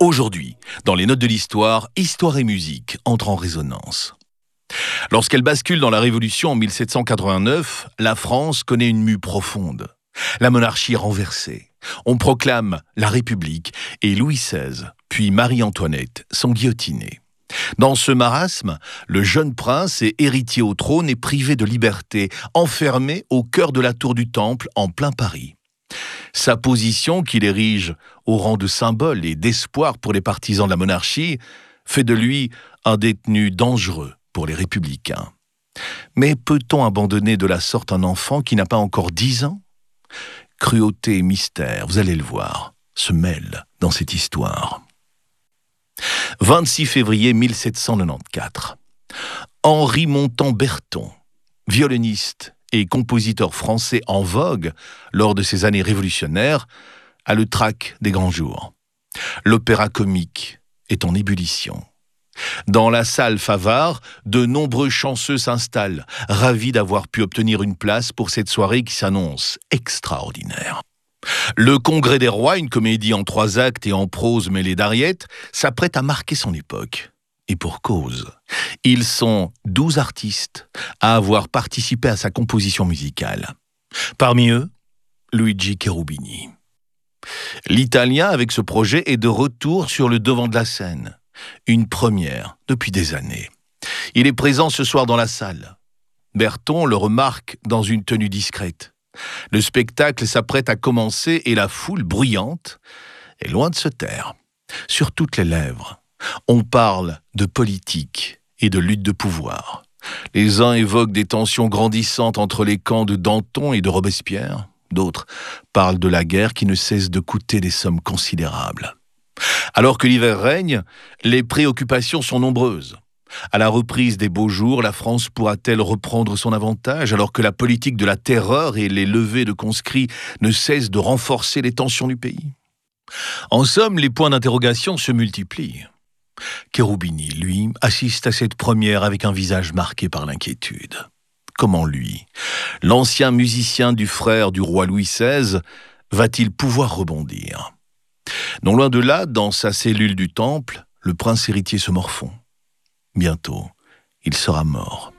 Aujourd'hui, dans les notes de l'histoire, histoire et musique entrent en résonance. Lorsqu'elle bascule dans la Révolution en 1789, la France connaît une mue profonde. La monarchie est renversée. On proclame la République et Louis XVI, puis Marie-Antoinette sont guillotinés. Dans ce marasme, le jeune prince et héritier au trône est privé de liberté, enfermé au cœur de la tour du Temple en plein Paris. Sa position, qu'il érige au rang de symbole et d'espoir pour les partisans de la monarchie, fait de lui un détenu dangereux pour les républicains. Mais peut-on abandonner de la sorte un enfant qui n'a pas encore 10 ans ? Cruauté et mystère, vous allez le voir, se mêlent dans cette histoire. 26 février 1794. Henri Montan-Berton, violoniste et compositeur français en vogue lors de ces années révolutionnaires, a le trac des grands jours. L'opéra comique est en ébullition. Dans la salle Favart, de nombreux chanceux s'installent, ravis d'avoir pu obtenir une place pour cette soirée qui s'annonce extraordinaire. Le Congrès des Rois, une comédie en 3 actes et en prose mêlée d'ariettes, s'apprête à marquer son époque. Et pour cause. Ils sont 12 artistes à avoir participé à sa composition musicale. Parmi eux, Luigi Cherubini. L'Italien, avec ce projet, est de retour sur le devant de la scène. Une première depuis des années. Il est présent ce soir dans la salle. Berton le remarque dans une tenue discrète. Le spectacle s'apprête à commencer et la foule bruyante est loin de se taire. Sur toutes les lèvres, on parle de politique et de lutte de pouvoir. Les uns évoquent des tensions grandissantes entre les camps de Danton et de Robespierre. D'autres parlent de la guerre qui ne cesse de coûter des sommes considérables. Alors que l'hiver règne, les préoccupations sont nombreuses. À la reprise des beaux jours, la France pourra-t-elle reprendre son avantage alors que la politique de la terreur et les levées de conscrits ne cessent de renforcer les tensions du pays ? En somme, les points d'interrogation se multiplient. Cherubini, lui, assiste à cette première avec un visage marqué par l'inquiétude. Comment lui, l'ancien musicien du frère du roi Louis XVI, va-t-il pouvoir rebondir ? Non loin de là, dans sa cellule du temple, le prince héritier se morfond. Bientôt, il sera mort.